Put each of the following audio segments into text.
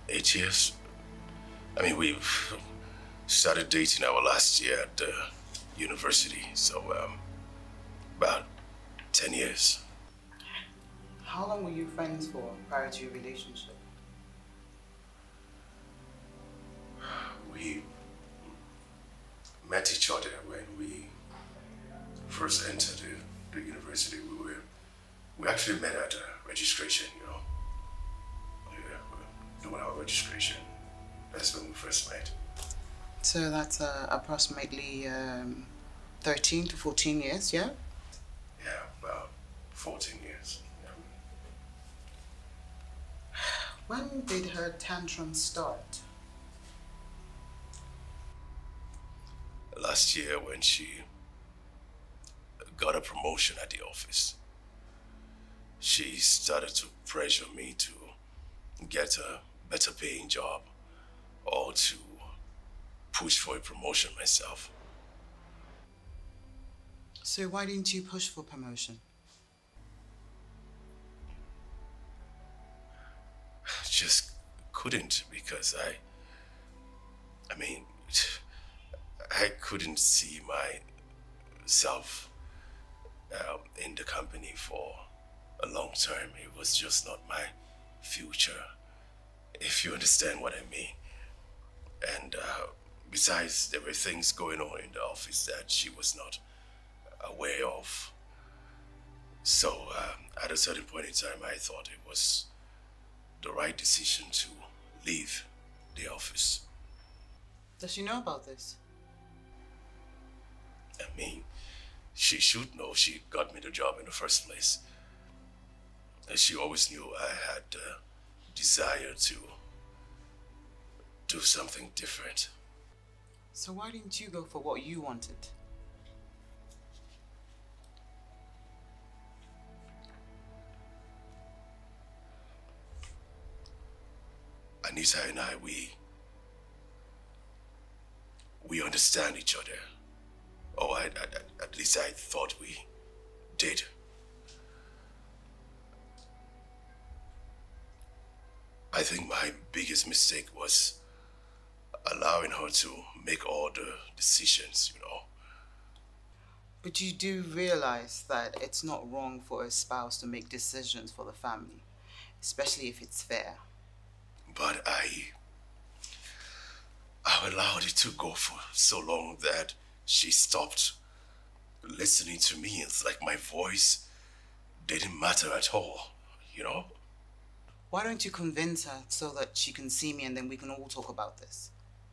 8 years. I mean, we've started dating our last year at the university, so about 10 years. How long were you friends for prior to your relationship? We met each other when we first entered the university. We actually met at registration, you know. Yeah, we were doing our registration. That's when we first met. So that's approximately 13 to 14 years, yeah? Yeah, about 14 years. Yeah. When did her tantrum start? Last year when she got a promotion at the office, she started to pressure me to get a better paying job or to push for a promotion myself. So why didn't you push for promotion? Just couldn't because I mean, I couldn't see myself in the company for a long term. It was just not my future, if you understand what I mean. And besides, there were things going on in the office that she was not aware of. So at a certain point in time, I thought it was the right decision to leave the office. Does she know about this? I mean, she should know. She got me the job in the first place. And she always knew I had the desire to do something different. So why didn't you go for what you wanted? Anita and I, we understand each other. Oh, at least I thought we did. I think my biggest mistake was allowing her to make all the decisions, you know. But you do realize that it's not wrong for a spouse to make decisions for the family, especially if it's fair. But I allowed it to go for so long that she stopped listening to me. It's like my voice didn't matter at all, you know? Why don't you convince her so that she can see me and then we can all talk about this?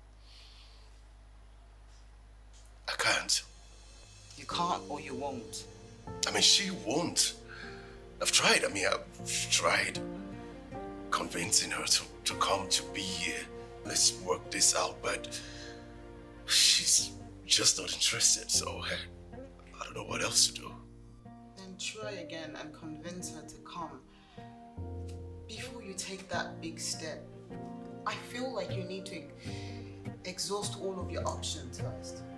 I can't. You can't or you won't. I mean, she won't. I've tried. I mean, I've tried convincing her to come to be here. Let's work this out, but she's just not interested, so I don't know what else to do. Then try again and convince her to come before you take that big step. I feel like you need to exhaust all of your options first.